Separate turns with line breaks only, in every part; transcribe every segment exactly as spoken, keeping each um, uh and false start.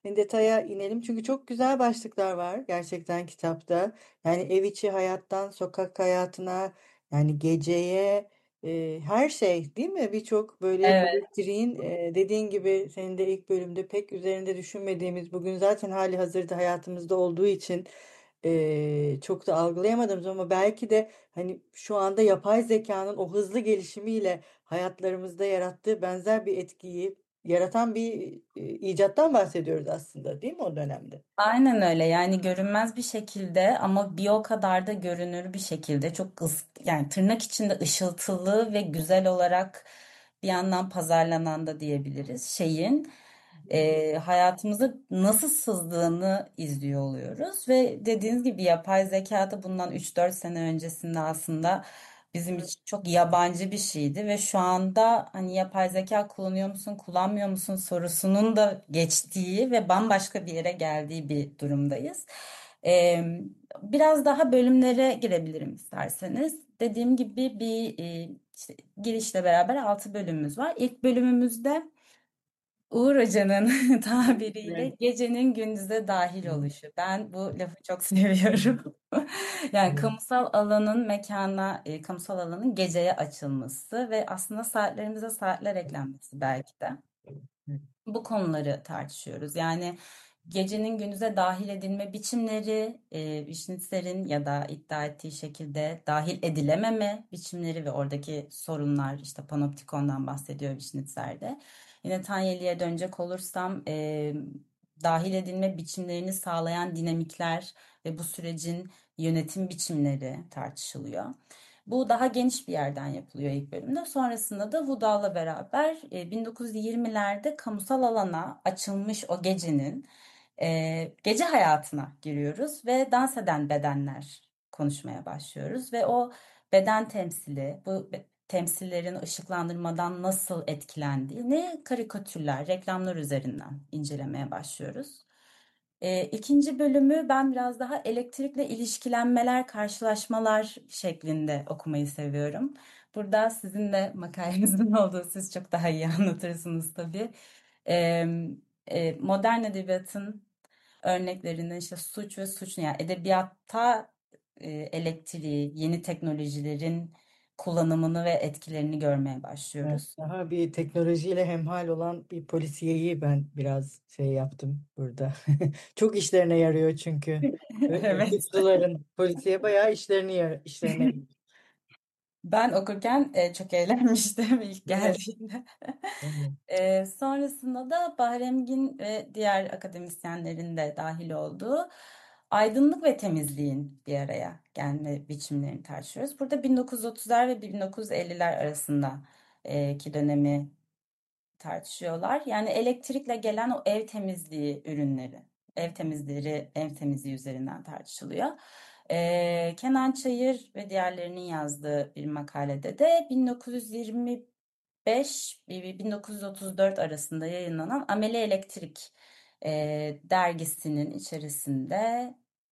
detaya inelim. Çünkü çok güzel başlıklar var gerçekten kitapta. Yani ev içi hayattan sokak hayatına, yani geceye, e, her şey değil mi? Birçok böyle
Evet.
elektriğin, e, dediğin gibi senin de ilk bölümde pek üzerinde düşünmediğimiz, bugün zaten hali hazırda hayatımızda olduğu için e, çok da algılayamadığımız, ama belki de hani şu anda yapay zekanın o hızlı gelişimiyle hayatlarımızda yarattığı benzer bir etkiyi yaratan bir e, icattan bahsediyoruz aslında, değil mi o dönemde?
Aynen öyle, yani görünmez bir şekilde ama bir o kadar da görünür bir şekilde çok ıs yani tırnak içinde ışıltılı ve güzel olarak bir yandan pazarlanan da diyebiliriz şeyin e, hayatımıza nasıl sızdığını izliyor oluyoruz ve dediğiniz gibi yapay zeka da bundan üç dört sene öncesinde aslında bizim
Evet.
için çok yabancı bir şeydi ve şu anda hani yapay zeka kullanıyor musun, kullanmıyor musun sorusunun da geçtiği ve bambaşka bir yere geldiği bir durumdayız. Ee, Biraz daha bölümlere girebilirim isterseniz. Dediğim gibi bir e, işte girişle beraber altı bölümümüz var. İlk bölümümüzde Uğur Hoca'nın tabiriyle
Evet.
gecenin gündüze dahil
Hı hı.
oluşu. Ben bu lafı çok seviyorum. Yani
Evet.
kamusal alanın mekana, e, kamusal alanın geceye açılması ve aslında saatlerimize saatler eklenmesi belki de.
Evet.
Bu konuları tartışıyoruz. Yani gecenin gündüze dahil edilme biçimleri, e, Vişnitser'in ya da iddia ettiği şekilde dahil edilememe biçimleri ve oradaki sorunlar, işte panoptikondan bahsediyor Vişnitser'de. Yine Tanyeli'ye dönecek olursam e, dahil edilme biçimlerini sağlayan dinamikler ve bu sürecin yönetim biçimleri tartışılıyor. Bu daha geniş bir yerden yapılıyor ilk bölümde. Sonrasında da Vudal'la beraber e, bin dokuz yüz yirmilerde kamusal alana açılmış o gecenin e, gece hayatına giriyoruz ve dans eden bedenler konuşmaya başlıyoruz ve o beden temsili, bu be- temsillerin ışıklandırmadan nasıl etkilendiğini karikatürler, reklamlar üzerinden incelemeye başlıyoruz. E, ikinci bölümü ben biraz daha elektrikle ilişkilenmeler, karşılaşmalar şeklinde okumayı seviyorum. Burada sizin de makalenizin olduğu, siz çok daha iyi anlatırsınız tabii. E, e, Modern edebiyatın örneklerinden işte suç ve suç, yani edebiyatta e, elektriği, yeni teknolojilerin kullanımını ve etkilerini görmeye
Evet,
başlıyoruz.
daha bir teknolojiyle hemhal olan bir polisiyeyi ben biraz şey yaptım burada. Çok işlerine yarıyor çünkü. Ö-
Evet.
Suçluların polisiye bayağı işlerini yar işlerine yarıyor.
Ben okurken e, çok eğlenmiştim ilk
Evet.
geldiğinde.
Evet.
E, sonrasında da Bahremgin ve diğer akademisyenlerin de dahil olduğu aydınlık ve temizliğin bir araya gelme biçimlerini tartışıyoruz. Burada bin dokuz yüz otuzlar ve bin dokuz yüz elliler arasındaki dönemi tartışıyorlar. Yani elektrikle gelen o ev temizliği ürünleri, ev temizleri, ev temizliği üzerinden tartışılıyor. Ee, Kenan Çayır ve diğerlerinin yazdığı bir makalede de bin dokuz yüz yirmi beş bin dokuz yüz otuz dört arasında yayınlanan Ameli Elektrik e, dergisinin içerisinde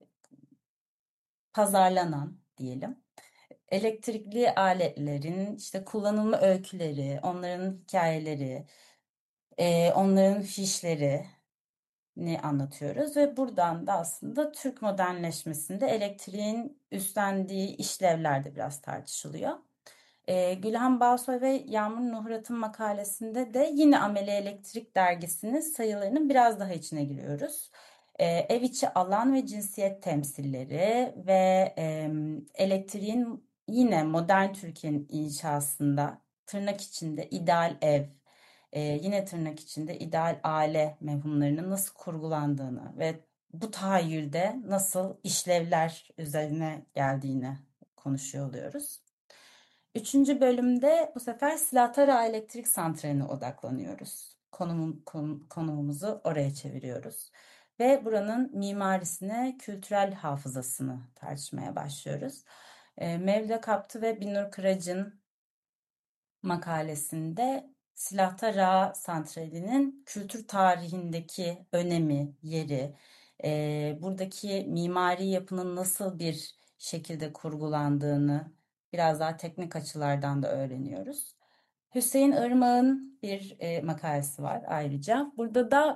pazarlanan diyelim elektrikli aletlerin işte kullanılma öyküleri, onların hikayeleri, e, onların fişlerini anlatıyoruz ve buradan da aslında Türk modernleşmesinde elektriğin üstlendiği işlevler de biraz tartışılıyor. E, Gülhan Balsoy ve Yağmur Nuhrat'ın makalesinde de yine Ameli Elektrik dergisinin sayılarının biraz daha içine giriyoruz. E, ev içi alan ve cinsiyet temsilleri ve e, elektriğin yine modern Türkiye'nin inşasında tırnak içinde ideal ev, e, yine tırnak içinde ideal aile mefhumlarının nasıl kurgulandığını ve bu tahayyülde nasıl işlevler üzerine geldiğini konuşuyor oluyoruz. Üçüncü bölümde bu sefer Silahlara Elektrik Santrali'ne odaklanıyoruz. Konum, konum- konumumuzu oraya çeviriyoruz. Ve buranın mimarisine, kültürel hafızasını tartışmaya başlıyoruz. E, Mevla Kaptı ve Binur Kıraç'ın makalesinde Silahta Santrali'nin kültür tarihindeki önemi, yeri, e, buradaki mimari yapının nasıl bir şekilde kurgulandığını biraz daha teknik açılardan da öğreniyoruz. Hüseyin Irmak'ın bir e, makalesi var ayrıca. Burada da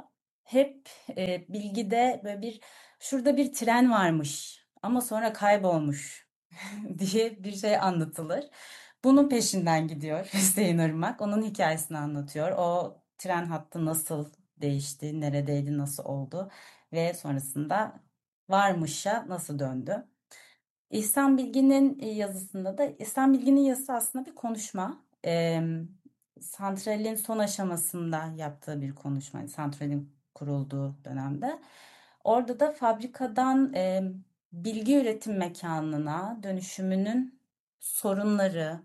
hep e, bilgide böyle bir şurada bir tren varmış ama sonra kaybolmuş diye bir şey anlatılır. Bunun peşinden gidiyor Hüseyin Irmak. Onun hikayesini anlatıyor. O tren hattı nasıl değişti, neredeydi, nasıl oldu ve sonrasında varmışa nasıl döndü. İhsan Bilgin'in yazısında da İhsan Bilgin'in yazısı aslında bir konuşma. Ee, santralin son aşamasında yaptığı bir konuşma. Yani santralin kurulduğu dönemde. Orada da fabrikadan e, bilgi üretim mekanına dönüşümünün sorunları,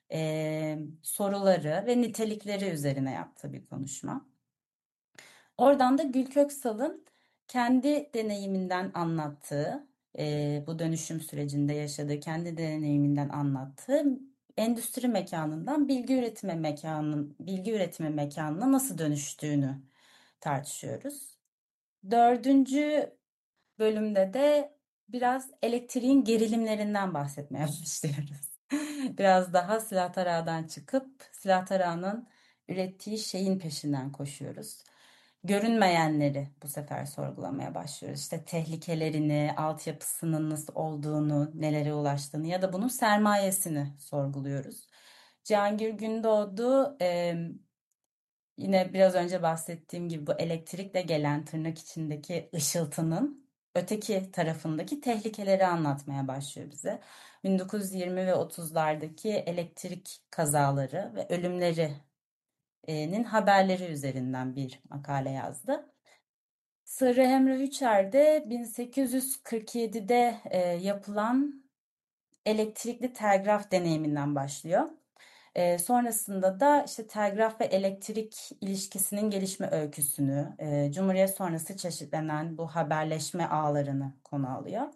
e, soruları ve nitelikleri üzerine yaptığı bir konuşma. Oradan da Gül Köksal'ın kendi deneyiminden anlattığı, e, bu dönüşüm sürecinde yaşadığı kendi deneyiminden anlattığı endüstri mekanından bilgi üretimi mekanının bilgi üretimi mekanına nasıl dönüştüğünü tartışıyoruz. Dördüncü bölümde de biraz elektriğin gerilimlerinden bahsetmeye başlıyoruz. Biraz daha silah tarağından çıkıp silah tarağının ürettiği şeyin peşinden koşuyoruz. Görünmeyenleri bu sefer sorgulamaya başlıyoruz. İşte tehlikelerini, altyapısının nasıl olduğunu, nelere ulaştığını ya da bunun sermayesini sorguluyoruz. Cihangir Gündoğdu e, yine biraz önce bahsettiğim gibi bu elektrikle gelen tırnak içindeki ışıltının öteki tarafındaki tehlikeleri anlatmaya başlıyor bize. bin dokuz yüz yirmi ve otuzlardaki elektrik kazaları ve ölümlerinin haberleri üzerinden bir makale yazdı. Sırrı Emre Üçer de bin sekiz yüz kırk yedide e, yapılan elektrikli telgraf deneyiminden başlıyor. Ee, sonrasında da işte telgraf ve elektrik ilişkisinin gelişme öyküsünü, e, Cumhuriyet sonrası çeşitlenen bu haberleşme ağlarını konu alıyor.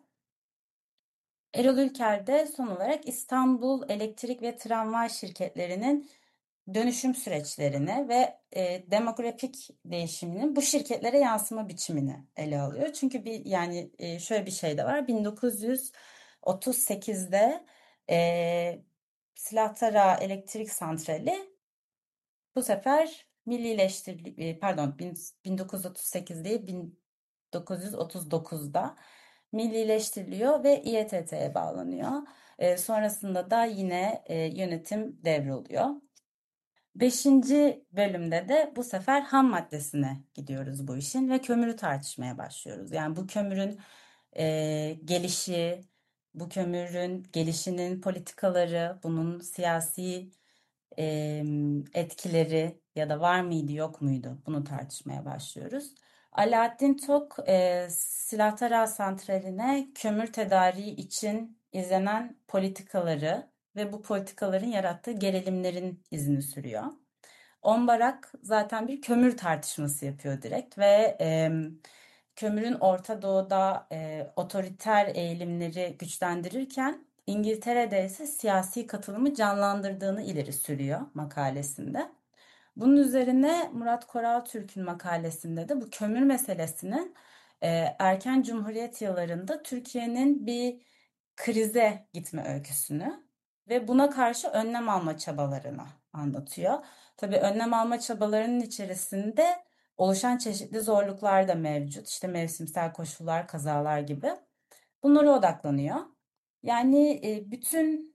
Erol Ülker de son olarak İstanbul Elektrik ve Tramvay şirketlerinin dönüşüm süreçlerini ve e, demografik değişiminin bu şirketlere yansıma biçimini ele alıyor. Çünkü bir yani e, şöyle bir şey de var. bin dokuz yüz otuz sekizde e, Silahlara Elektrik Santrali bu sefer millileştirili, pardon bin dokuz yüz otuz sekiz değil bin dokuz yüz otuz dokuzda millileştiriliyor ve İETT'ye bağlanıyor. E, sonrasında da yine e, yönetim devroluyor. Beşinci bölümde de bu sefer ham maddesine gidiyoruz bu işin ve kömürü tartışmaya başlıyoruz. Yani bu kömürün e, gelişi, bu kömürün gelişinin politikaları, bunun siyasi e, etkileri ya da var mıydı yok muydu bunu tartışmaya başlıyoruz. Alaaddin Tok e, Silahlara Santrali'ne kömür tedariği için izlenen politikaları ve bu politikaların yarattığı gerilimlerin izini sürüyor. Onbarak zaten bir kömür tartışması yapıyor direkt ve e, kömürün Orta Doğu'da e, otoriter eğilimleri güçlendirirken İngiltere'de ise siyasi katılımı canlandırdığını ileri sürüyor makalesinde. Bunun üzerine Murat Koral Türk'ün makalesinde de bu kömür meselesinin e, erken Cumhuriyet yıllarında Türkiye'nin bir krize gitme öyküsünü ve buna karşı önlem alma çabalarını anlatıyor. Tabii önlem alma çabalarının içerisinde oluşan çeşitli zorluklar da mevcut. İşte mevsimsel koşullar, kazalar gibi. Bunlara odaklanıyor. Yani e, bütün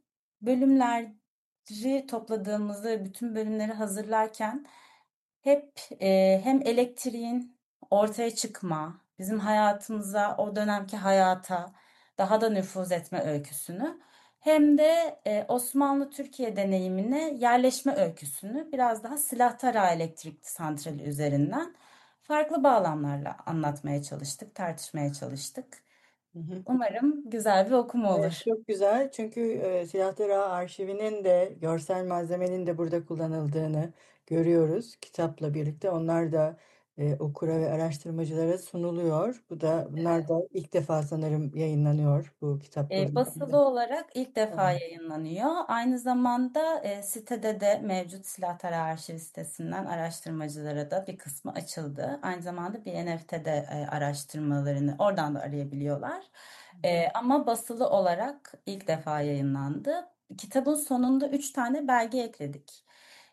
bölümleri topladığımızda, bütün bölümleri hazırlarken hep e, hem elektriğin ortaya çıkma, bizim hayatımıza, o dönemki hayata daha da nüfuz etme öyküsünü, hem de e, Osmanlı Türkiye deneyimine yerleşme öyküsünü biraz daha Silahtara Elektrik Santrali üzerinden farklı bağlamlarla anlatmaya çalıştık, tartışmaya çalıştık.
Hı hı.
Umarım güzel bir okuma
Evet,
olur.
çok güzel. Çünkü e, Silahları arşivinin de görsel malzemenin de burada kullanıldığını görüyoruz kitapla birlikte. Onlar da e, okura ve araştırmacılara sunuluyor. Bu da bunlar da ilk defa sanırım yayınlanıyor bu kitap
E,
burada.
basılı olarak ilk defa
Evet.
yayınlanıyor. Aynı zamanda e, sitede de mevcut Silahlar Arşivi sitesinden araştırmacılara da bir kısmı açıldı. Aynı zamanda bir N F T'de e, araştırmalarını oradan da arayabiliyorlar. E, ama basılı olarak ilk defa yayınlandı. Kitabın sonunda üç tane belge ekledik.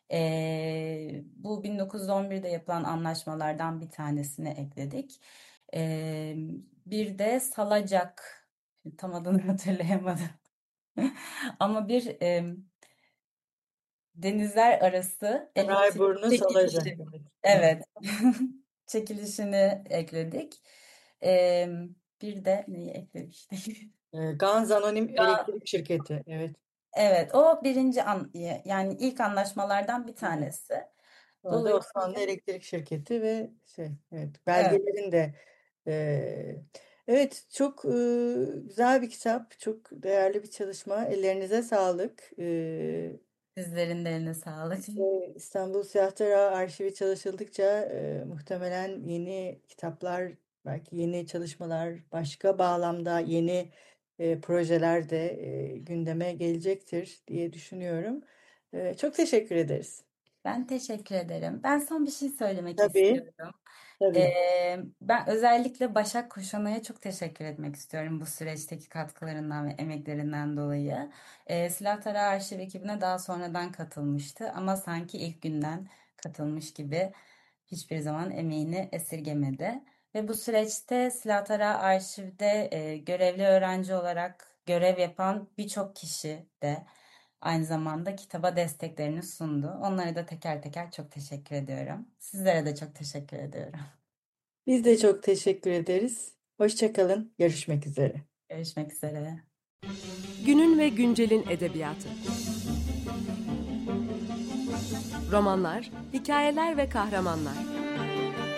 Ee, bu bin dokuz yüz on birde yapılan anlaşmalardan bir tanesini ekledik. Ee, bir de Salacak, tam adını hatırlayamadım. Ama bir e, denizler arası elektrik
Sarayburnu Salaca.
çekilişi.
Evet. Evet.
Evet. Çekilişini ekledik. Ee, bir de neyi eklemiştik?
Ee, Ganz Anonim
Ya,
Elektrik Şirketi. Evet.
evet, o birinci an, yani ilk anlaşmalardan bir
Evet.
tanesi.
Sonra da
Dolayısıyla
Osmanlı Elektrik Şirketi ve şey, evet,
evet,
belgelerin de e, evet, çok e, güzel bir kitap, çok değerli bir çalışma. Ellerinize sağlık. E,
sizlerin de eline sağlık.
ve İstanbul Siyahtera Arşivi çalışıldıkça e, muhtemelen yeni kitaplar, belki yeni çalışmalar, başka bağlamda yeni e, projeler de e, gündeme gelecektir diye düşünüyorum. E, çok teşekkür ederiz.
Ben teşekkür ederim. Ben son bir şey söylemek
Tabii,
istiyorum.
tabii.
Ee, ben özellikle Başak Koşan'a çok teşekkür etmek istiyorum bu süreçteki katkılarından ve emeklerinden dolayı. Ee, Silah Tarağı Arşiv ekibine daha sonradan katılmıştı ama sanki ilk günden katılmış gibi hiçbir zaman emeğini esirgemedi. Ve bu süreçte Silah Tarağı Arşiv'de e, görevli öğrenci olarak görev yapan birçok kişi de aynı zamanda kitaba desteklerini sundu. Onlara da teker teker çok teşekkür ediyorum. Sizlere de çok teşekkür ediyorum.
Biz de çok teşekkür ederiz. Hoşça kalın. Görüşmek üzere.
Görüşmek üzere.
Günün ve güncelin edebiyatı. Romanlar, hikayeler ve kahramanlar.